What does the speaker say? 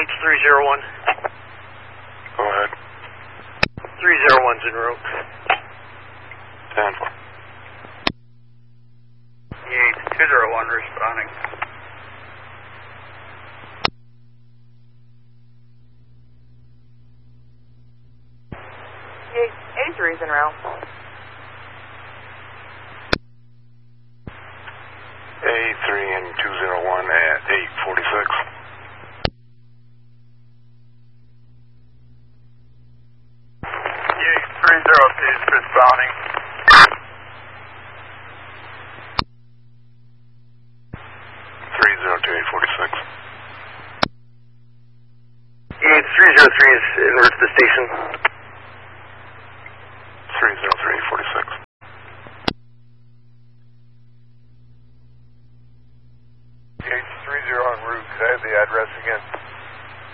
EH301. Go ahead. 301's en route. Stand for. EH201 responding. EH3's en route. A3 and 201 at 846. EH302 is responding. EH303 is en route to the station. 303-846. EH30 en route. Could I have the address again?